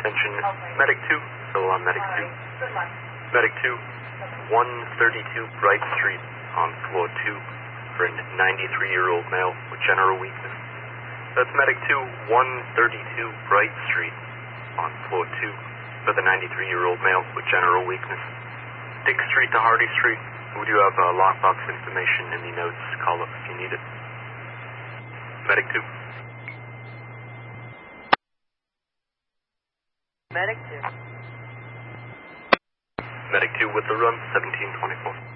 Attention, Okay. Medic 2, still on Medic 2. Alright, good luck. Medic 2, 132 Bright Street on floor 2 for a 93-year-old male with general weakness. That's Medic 2, 132 Bright Street on floor 2 for the 93-year-old male with general weakness. Dick Street to Hardy Street. We do have lockbox information in the notes. Call up if you need it. Medic 2. Medic 2. Medic 2 with the run, 1724.